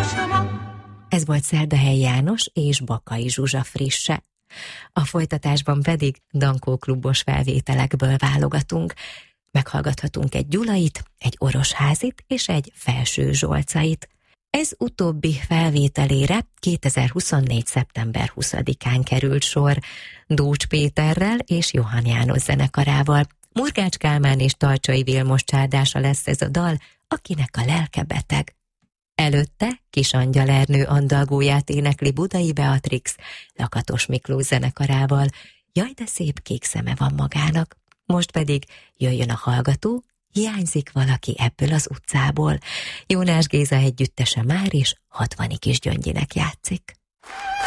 Ez volt Szerdahelyi János és Bakai Zsuzsa frisse. A folytatásban pedig Dankó klubos felvételekből válogatunk. Meghallgathatunk egy Gyulait, egy Orosházit és egy Felső Zsolcait. Ez utóbbi felvételére 2024. szeptember 20-án került sor Dócs Péterrel és Johann János zenekarával. Murgács Kálmán és Talcsai Vilmos csárdása lesz ez a dal, akinek a lelke beteg. Előtte Kis Angyal Ernő andalgóját énekli Budai Beatrix Lakatos Miklós zenekarával. Jaj, de szép kék szeme van magának. Most pedig jöjjön a hallgató, hiányzik valaki ebből az utcából. Jónás Géza együttese már is 60 Kisgyöngyinek játszik.